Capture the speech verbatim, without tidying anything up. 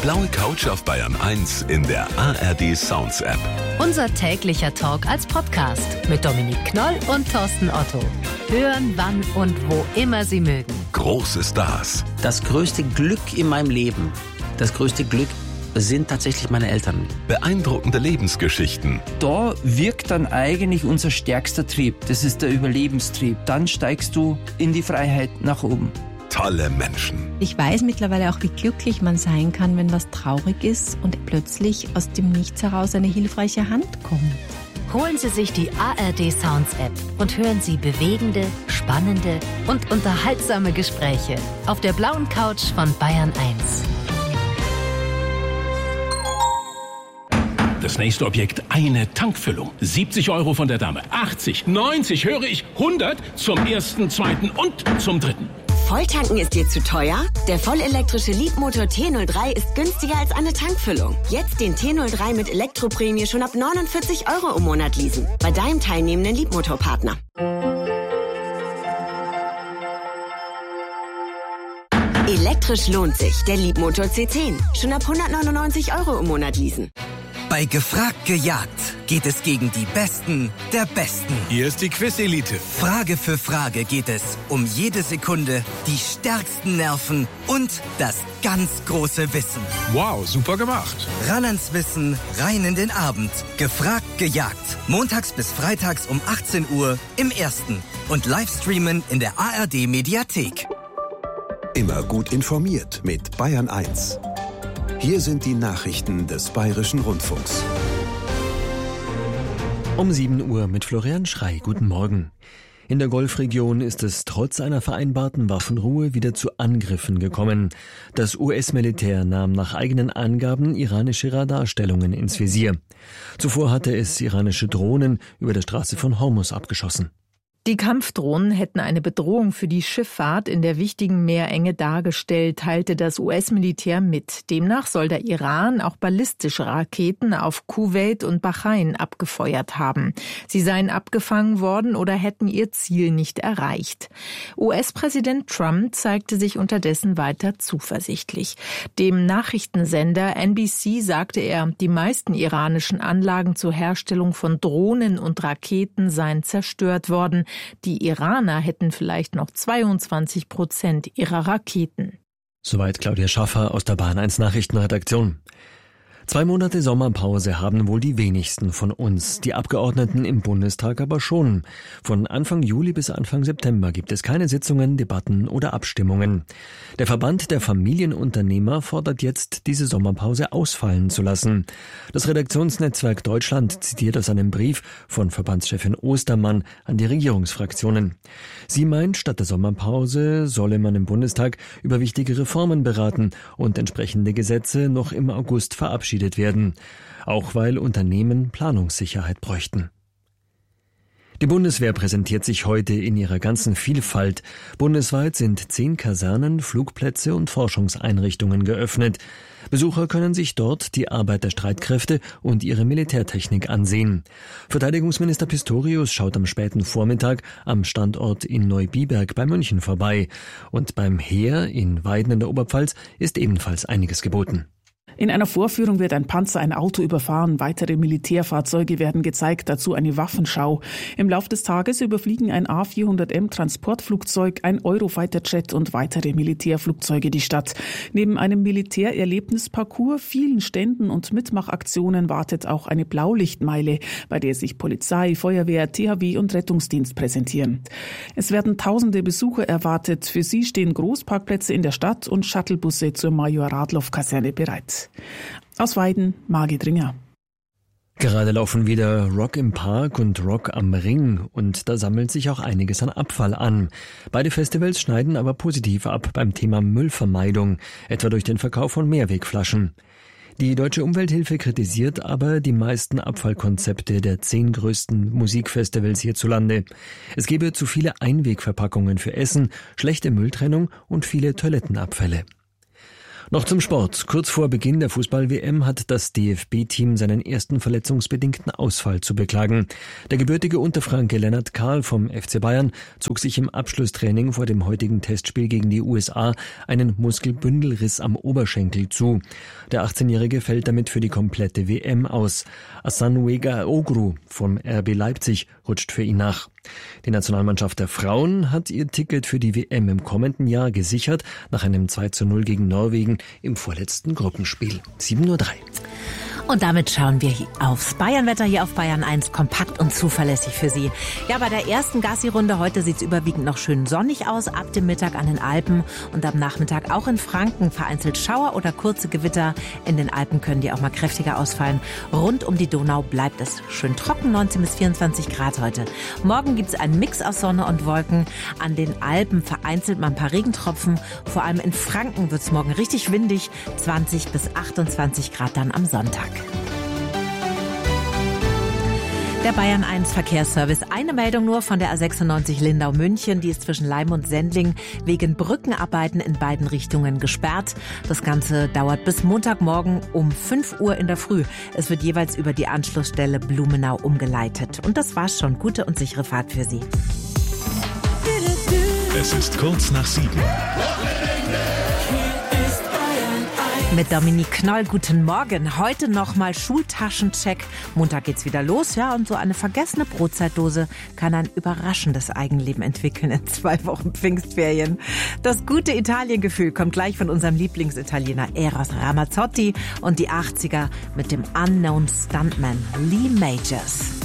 blaue Couch auf Bayern eins in der A R D Sounds App. Unser täglicher Talk als Podcast mit Dominik Knoll und Thorsten Otto. Hören, wann und wo immer Sie mögen. Große Stars. Das größte Glück in meinem Leben, das größte Glück sind tatsächlich meine Eltern. Beeindruckende Lebensgeschichten. Da wirkt dann eigentlich unser stärkster Trieb. Das ist der Überlebenstrieb. Dann steigst du in die Freiheit nach oben. Tolle Menschen. Ich weiß mittlerweile auch, wie glücklich man sein kann, wenn was traurig ist und plötzlich aus dem Nichts heraus eine hilfreiche Hand kommt. Holen Sie sich die A R D Sounds App und hören Sie bewegende, spannende und unterhaltsame Gespräche auf der blauen Couch von Bayern eins. Das nächste Objekt, eine Tankfüllung. siebzig Euro von der Dame. achtzig, neunzig, höre ich, hundert zum ersten, zweiten und zum dritten. Volltanken ist dir zu teuer? Der vollelektrische Leapmotor T null drei ist günstiger als eine Tankfüllung. Jetzt den T null drei mit Elektroprämie schon ab neunundvierzig Euro im Monat leasen. Bei deinem teilnehmenden Leapmotor-Partner. Elektrisch lohnt sich. Der Leapmotor C zehn. Schon ab hundertneunundneunzig Euro im Monat leasen. Bei Gefragt gejagt geht es gegen die Besten der Besten. Hier ist die Quiz-Elite. Frage für Frage geht es um jede Sekunde, die stärksten Nerven und das ganz große Wissen. Wow, super gemacht. Ran ans Wissen, rein in den Abend. Gefragt gejagt. Montags bis freitags um achtzehn Uhr im Ersten. Und Livestreamen in der A R D-Mediathek. Immer gut informiert mit Bayern eins. Hier sind die Nachrichten des Bayerischen Rundfunks. Um sieben Uhr mit Florian Schrey. Guten Morgen. In der Golfregion ist es trotz einer vereinbarten Waffenruhe wieder zu Angriffen gekommen. Das U S-Militär nahm nach eigenen Angaben iranische Radarstellungen ins Visier. Zuvor hatte es iranische Drohnen über der Straße von Hormuz abgeschossen. Die Kampfdrohnen hätten eine Bedrohung für die Schifffahrt in der wichtigen Meerenge dargestellt, teilte das U S-Militär mit. Demnach soll der Iran auch ballistische Raketen auf Kuwait und Bahrain abgefeuert haben. Sie seien abgefangen worden oder hätten ihr Ziel nicht erreicht. U S-Präsident Trump zeigte sich unterdessen weiter zuversichtlich. Dem Nachrichtensender N B C sagte er, die meisten iranischen Anlagen zur Herstellung von Drohnen und Raketen seien zerstört worden. Die Iraner hätten vielleicht noch zweiundzwanzig Prozent ihrer Raketen. Soweit Claudia Schaffer aus der Bayern eins Nachrichtenredaktion. Zwei Monate Sommerpause haben wohl die wenigsten von uns, die Abgeordneten im Bundestag aber schon. Von Anfang Juli bis Anfang September gibt es keine Sitzungen, Debatten oder Abstimmungen. Der Verband der Familienunternehmer fordert jetzt, diese Sommerpause ausfallen zu lassen. Das Redaktionsnetzwerk Deutschland zitiert aus einem Brief von Verbandschefin Ostermann an die Regierungsfraktionen. Sie meint, statt der Sommerpause solle man im Bundestag über wichtige Reformen beraten und entsprechende Gesetze noch im August verabschieden werden, auch weil Unternehmen Planungssicherheit bräuchten. Die Bundeswehr präsentiert sich heute in ihrer ganzen Vielfalt. Bundesweit sind zehn Kasernen, Flugplätze und Forschungseinrichtungen geöffnet. Besucher können sich dort die Arbeit der Streitkräfte und ihre Militärtechnik ansehen. Verteidigungsminister Pistorius schaut am späten Vormittag am Standort in Neubiberg bei München vorbei. Und beim Heer in Weiden in der Oberpfalz ist ebenfalls einiges geboten. In einer Vorführung wird ein Panzer ein Auto überfahren, weitere Militärfahrzeuge werden gezeigt, dazu eine Waffenschau. Im Lauf des Tages überfliegen ein A vierhundert M Transportflugzeug, ein Eurofighter-Jet und weitere Militärflugzeuge die Stadt. Neben einem Militärerlebnisparcours, vielen Ständen und Mitmachaktionen wartet auch eine Blaulichtmeile, bei der sich Polizei, Feuerwehr, T H W und Rettungsdienst präsentieren. Es werden tausende Besucher erwartet. Für sie stehen Großparkplätze in der Stadt und Shuttlebusse zur Major-Radloff-Kaserne bereit. Aus Weiden, Margit Ringer. Gerade laufen wieder Rock im Park und Rock am Ring und da sammelt sich auch einiges an Abfall an. Beide Festivals schneiden aber positiv ab beim Thema Müllvermeidung, etwa durch den Verkauf von Mehrwegflaschen. Die Deutsche Umwelthilfe kritisiert aber die meisten Abfallkonzepte der zehn größten Musikfestivals hierzulande. Es gebe zu viele Einwegverpackungen für Essen, schlechte Mülltrennung und viele Toilettenabfälle. Noch zum Sport. Kurz vor Beginn der Fußball-W M hat das D F B-Team seinen ersten verletzungsbedingten Ausfall zu beklagen. Der gebürtige Unterfranke Lennart Kahl vom F C Bayern zog sich im Abschlusstraining vor dem heutigen Testspiel gegen die U S A einen Muskelbündelriss am Oberschenkel zu. Der achtzehnjährige fällt damit für die komplette W M aus. Asanuega Ogru vom R B Leipzig rutscht für ihn nach. Die Nationalmannschaft der Frauen hat ihr Ticket für die W M im kommenden Jahr gesichert, nach einem zwei zu null gegen Norwegen im vorletzten Gruppenspiel. sieben Uhr drei. Und damit schauen wir aufs Bayernwetter hier auf Bayern eins, kompakt und zuverlässig für Sie. Ja, bei der ersten Gassi-Runde heute sieht es überwiegend noch schön sonnig aus, ab dem Mittag an den Alpen und am Nachmittag auch in Franken vereinzelt Schauer oder kurze Gewitter. In den Alpen können die auch mal kräftiger ausfallen. Rund um die Donau bleibt es schön trocken, neunzehn bis vierundzwanzig Grad heute. Morgen gibt es einen Mix aus Sonne und Wolken. An den Alpen vereinzelt mal ein paar Regentropfen. Vor allem in Franken wird es morgen richtig windig, zwanzig bis achtundzwanzig Grad dann am Sonntag. Der Bayern eins Verkehrsservice. Eine Meldung nur von der A sechsundneunzig Lindau-München. Die ist zwischen Leim und Sendling wegen Brückenarbeiten in beiden Richtungen gesperrt. Das Ganze dauert bis Montagmorgen um fünf Uhr in der Früh. Es wird jeweils über die Anschlussstelle Blumenau umgeleitet. Und das war's schon. Gute und sichere Fahrt für Sie. Es ist kurz nach sieben. Mit Dominique Knoll, guten Morgen. Heute nochmal Schultaschencheck. Montag geht's wieder los, ja, und so eine vergessene Brotzeit-Dose kann ein überraschendes Eigenleben entwickeln in zwei Wochen Pfingstferien. Das gute Italiengefühl kommt gleich von unserem Lieblingsitaliener Eros Ramazzotti und die achtziger mit dem Unknown Stuntman Lee Majors.